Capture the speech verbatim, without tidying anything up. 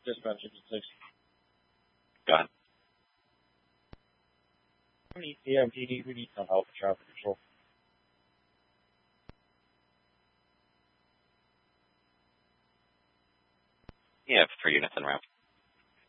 Dispatch fifty-six. Go ahead. We need C M P D. We need some help with traffic control. You have three units en route.